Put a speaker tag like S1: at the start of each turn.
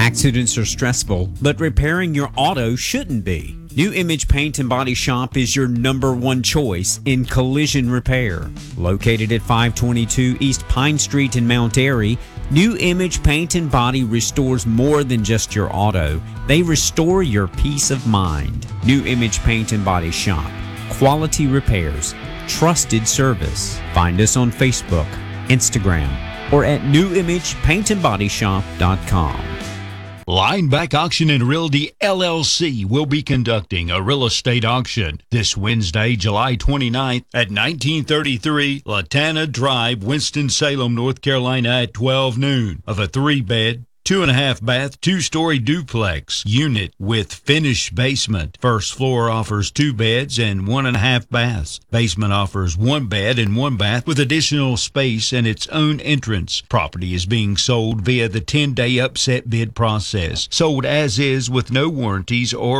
S1: Accidents are stressful, but repairing your auto shouldn't be. New Image Paint and Body Shop is your number one choice in collision repair. Located at 522 East Pine Street in Mount Airy, New Image Paint and Body restores more than just your auto. They restore your peace of mind. New Image Paint and Body Shop. Quality repairs. Trusted service. Find us on Facebook, Instagram, or at newimagepaintandbodyshop.com.
S2: Lineback Auction and Realty LLC will be conducting a real estate auction this Wednesday, July 29th at 1933 Latana Drive, Winston-Salem, North Carolina at 12 noon of a 3-bed, 2.5 bath, 2-story duplex unit with finished basement. First floor offers 2 beds and 1.5 baths. Basement offers 1 bed and 1 bath with additional space and its own entrance. Property is being sold via the 10-day upset bid process. Sold as is with no warranties or